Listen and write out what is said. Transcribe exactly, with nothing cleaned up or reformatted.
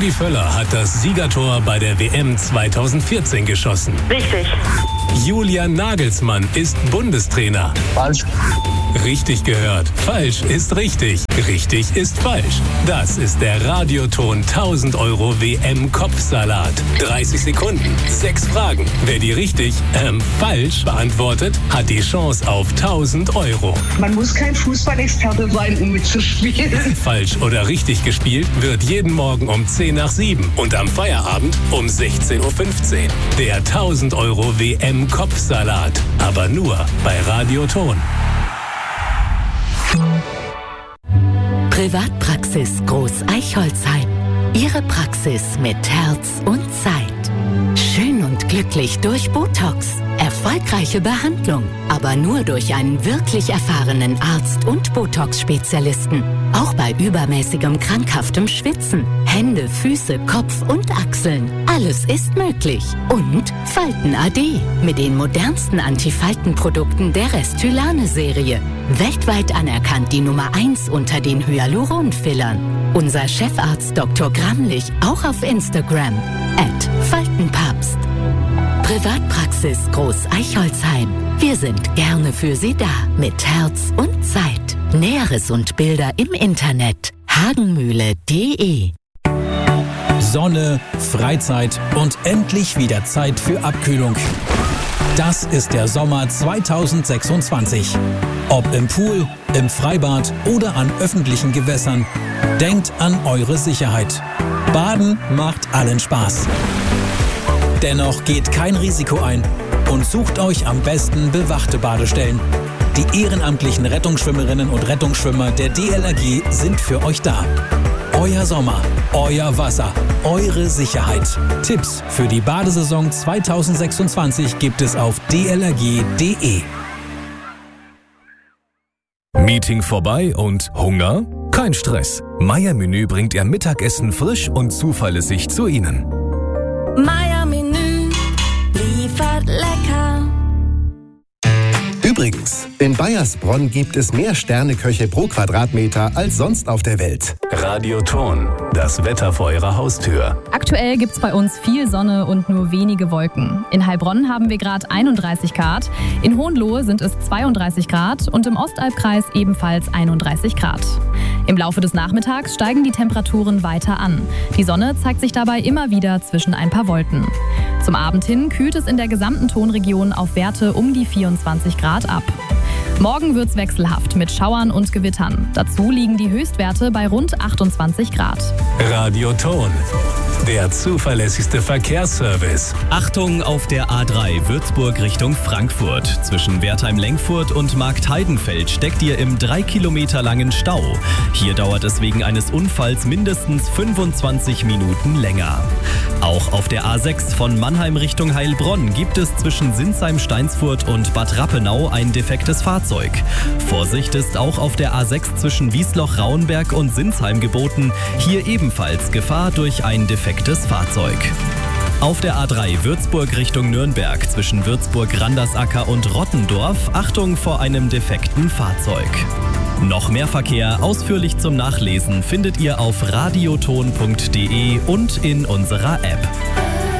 Rudi Völler hat das Siegertor bei der W M zweitausendvierzehn geschossen. Richtig. Julian Nagelsmann ist Bundestrainer. Falsch. Richtig gehört. Falsch ist richtig. Richtig ist falsch. Das ist der Radioton tausend Euro W M-Kopfsalat. dreißig Sekunden, sechs Fragen. Wer die richtig, ähm, falsch beantwortet, hat die Chance auf tausend Euro. Man muss kein Fußballexperte sein, um mitzuspielen. Falsch oder richtig gespielt wird jeden Morgen um zehn nach sieben und am Feierabend um sechzehn Uhr fünfzehn. Der tausend Euro W M-Kopfsalat. Aber nur bei Radioton. Privatpraxis Groß Eichholzheim. Ihre Praxis mit Herz und Zeit. Schön und glücklich durch Botox. Erfolgreiche Behandlung, aber nur durch einen wirklich erfahrenen Arzt und Botox-Spezialisten. Auch bei übermäßigem krankhaftem Schwitzen. Hände, Füße, Kopf und Achseln. Alles ist möglich. Und Falten A D mit den modernsten Antifaltenprodukten der Restylane-Serie. Weltweit anerkannt die Nummer eins unter den Hyaluron-Fillern. Unser Chefarzt Doktor Gramlich auch auf Instagram. at Faltenpapst. Privatpraxis Groß Eichholzheim. Wir sind gerne für Sie da. Mit Herz und Zeit. Näheres und Bilder im Internet. hagenmühle punkt de. Sonne, Freizeit und endlich wieder Zeit für Abkühlung. Das ist der Sommer zweitausendsechsundzwanzig. Ob im Pool, im Freibad oder an öffentlichen Gewässern, denkt an eure Sicherheit. Baden macht allen Spaß. Dennoch geht kein Risiko ein und sucht euch am besten bewachte Badestellen. Die ehrenamtlichen Rettungsschwimmerinnen und Rettungsschwimmer der D L R G sind für euch da. Euer Sommer, euer Wasser, eure Sicherheit. Tipps für die Badesaison zweitausendsechsundzwanzig gibt es auf d l r g punkt de. Meeting vorbei und Hunger? Kein Stress. Meier Menü bringt Ihr Mittagessen frisch und zuverlässig zu Ihnen. Meier Menü liefert lecker. Übrigens, in Bayersbronn gibt es mehr Sterneköche pro Quadratmeter als sonst auf der Welt. Radioton, das Wetter vor Ihrer Haustür. Aktuell gibt's bei uns viel Sonne und nur wenige Wolken. In Heilbronn haben wir gerade einunddreißig Grad, in Hohenlohe sind es zweiunddreißig Grad und im Ostalbkreis ebenfalls einunddreißig Grad. Im Laufe des Nachmittags steigen die Temperaturen weiter an. Die Sonne zeigt sich dabei immer wieder zwischen ein paar Wolken. Zum Abend hin kühlt es in der gesamten Tonregion auf Werte um die vierundzwanzig Grad ab. Morgen wird's wechselhaft mit Schauern und Gewittern. Dazu liegen die Höchstwerte bei rund achtundzwanzig Grad. Radioton, der zuverlässigste Verkehrsservice. Achtung auf der A drei Würzburg Richtung Frankfurt. Zwischen Wertheim-Lenkfurt und Marktheidenfeld steckt ihr im drei Kilometer langen Stau. Hier dauert es wegen eines Unfalls mindestens fünfundzwanzig Minuten länger. Auch auf der A sechs von Mannheim Richtung Heilbronn gibt es zwischen Sinsheim-Steinsfurt und Bad Rappenau ein defektes Fahrzeug. Vorsicht ist auch auf der A sechs zwischen Wiesloch-Rauenberg und Sinsheim geboten. Hier ebenfalls Gefahr durch ein defektes Fahrzeug. Auf der A drei Würzburg Richtung Nürnberg zwischen Würzburg-Randersacker und Rottendorf Achtung vor einem defekten Fahrzeug. Noch mehr Verkehr ausführlich zum Nachlesen findet ihr auf radioton punkt de und in unserer App.